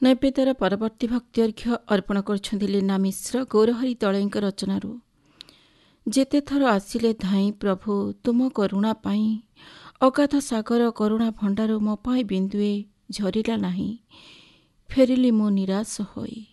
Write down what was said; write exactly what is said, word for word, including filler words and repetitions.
ନୈବେଦ୍ୟର ପରବର୍ତ୍ତୀ ଭକ୍ତି ଅର୍ଘ୍ୟ ଅର୍ପଣ କରୁଛନ୍ତି ଲୀନା ମିଶ୍ର ଗୌରହରି ଦଳେଇଙ୍କ ରଚନାରୁ। ଯେତେଥର ଆସିଲେ ଧାଇଁ ପ୍ରଭୁ ତୁମ କରୁଣା ପାଇଁ, ଅଗାଧ ସାଗର କରୁଣା ଭଣ୍ଡାରୁ ମୋ ପାଇଁ ବିନ୍ଦୁଏ ଝରିଲା ନାହିଁ, ଫେରିଲି ମୁଁ ନିରାଶ ହୋଇ।